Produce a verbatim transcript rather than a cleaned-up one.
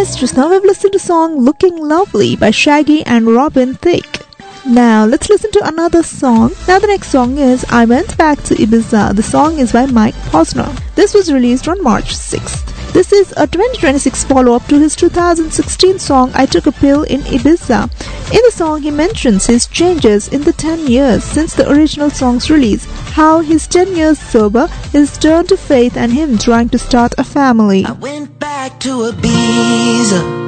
Yes, just now we've listened to the song Looking Lovely by Shaggy and Robin Thicke. Now let's listen to another song. Now the next song is I Went Back to Ibiza. The song is by Mike Posner. This was released on March sixth. This is a twenty twenty-six follow-up to his two thousand sixteen song I Took a Pill in Ibiza. In the song, he mentions his changes in the ten years since the original song's release, how his ten years sober is turned to faith and him trying to start a family. I went back to Ibiza.